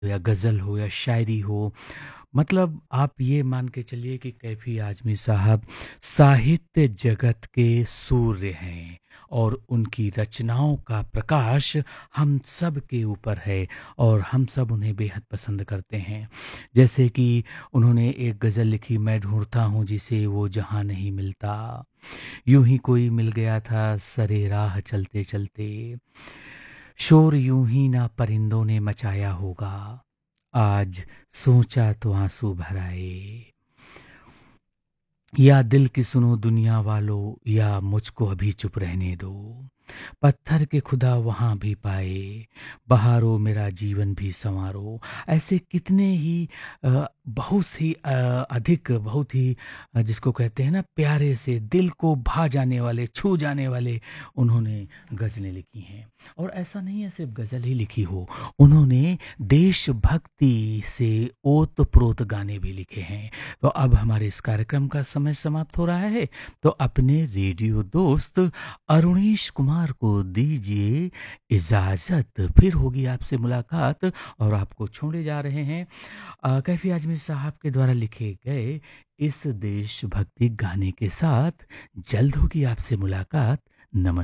या गज़ल हो या शायरी हो, मतलब आप ये मान के चलिए कि कैफ़ी आज़मी साहब साहित्य जगत के सूर्य हैं और उनकी रचनाओं का प्रकाश हम सब के ऊपर है और हम सब उन्हें बेहद पसंद करते हैं। जैसे कि उन्होंने एक गज़ल लिखी, मैं ढूँढता हूँ जिसे वो जहाँ नहीं मिलता, यूँ ही कोई मिल गया था सरे राह चलते-चलते, शोर यूं ही ना परिंदों ने मचाया होगा, आज सोचा तो आंसू भर आए। या दिल की सुनो दुनिया वालों, या मुझको अभी चुप रहने दो, पत्थर के खुदा वहाँ भी पाए, बहारो मेरा जीवन भी संवारो। ऐसे कितने ही बहुत ही अधिक, बहुत ही जिसको कहते हैं ना प्यारे से दिल को भा जाने वाले, छू जाने वाले उन्होंने गज़लें लिखी हैं। और ऐसा नहीं है सिर्फ गज़ल ही लिखी हो, उन्होंने देशभक्ति से ओत-प्रोत गाने भी लिखे हैं। तो अब हमारे इस कार्यक्रम का समय समाप्त हो रहा है, तो अपने रेडियो दोस्त अरुणेश कुमार को दीजिए इजाज़त। फिर होगी आपसे मुलाकात और आपको छोड़े जा रहे हैं कैफ़ी आज़मी साहब के द्वारा लिखे गए इस देशभक्ति गाने के साथ। जल्द होगी आपसे मुलाकात। नमस्कार।